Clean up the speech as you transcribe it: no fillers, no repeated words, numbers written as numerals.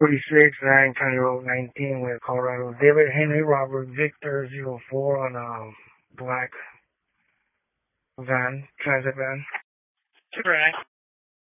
46, 9, County Road 19, with Colorado. David Henry Robert Victor 04 on a black van, transit van. Super nice.